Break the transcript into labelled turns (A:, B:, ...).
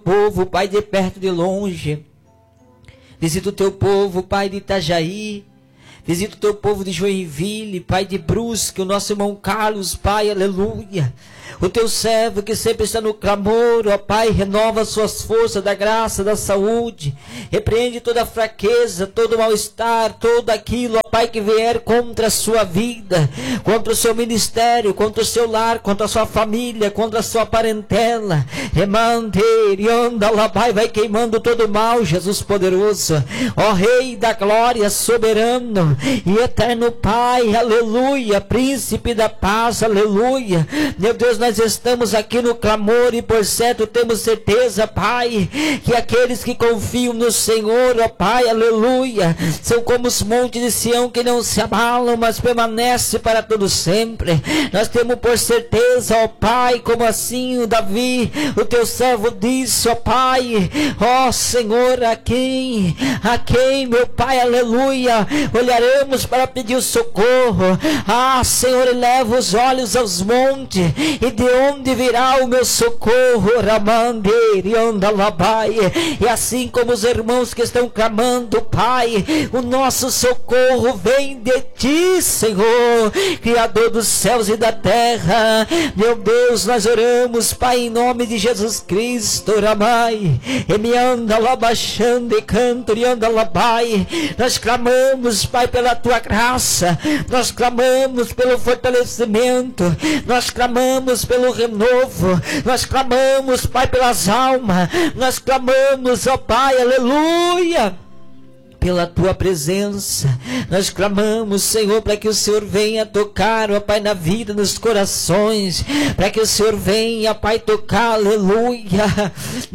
A: povo, Pai, de perto e de longe. Visita o teu povo, Pai, de Itajaí. Visita o teu povo de Joinville, Pai, de Brusque, o nosso irmão Carlos, Pai, aleluia. O teu servo que sempre está no clamor, ó Pai, renova suas forças da graça, da saúde. Repreende toda a fraqueza, todo o mal-estar, tudo aquilo, ó Pai, que vier contra a sua vida, contra o seu ministério, contra o seu lar, contra a sua família, contra a sua parentela. Remande, anda lá, Pai, vai queimando todo o mal, Jesus poderoso. Ó Rei da glória, soberano e eterno Pai, aleluia, príncipe da paz, aleluia. Meu Deus, nós estamos aqui no clamor e por certo temos certeza, Pai, que aqueles que confiam no Senhor, ó Pai, aleluia, são como os montes de Sião que não se abalam, mas permanece para todo sempre. Nós temos por certeza, ó Pai, como assim o Davi, o teu servo disse, ó Pai, ó Senhor, a quem, meu Pai, aleluia, olharemos para pedir o socorro. Ah, Senhor, eleva os olhos aos montes, e de onde virá o meu socorro? E assim como os irmãos que estão clamando, Pai, o nosso socorro vem de Ti, Senhor, Criador dos céus e da terra. Meu Deus, nós oramos, Pai, em nome de Jesus Cristo, Ramai, e me anda lá baixando e canto, e anda lá, Pai. Nós clamamos, Pai, pela Tua graça, nós clamamos pelo fortalecimento, nós clamamos pelo renovo, nós clamamos, Pai, pelas almas, nós clamamos, ó Pai, aleluia, pela Tua presença. Nós clamamos, Senhor, para que o Senhor venha tocar, ó Pai, na vida, nos corações, para que o Senhor venha, Pai, tocar, aleluia,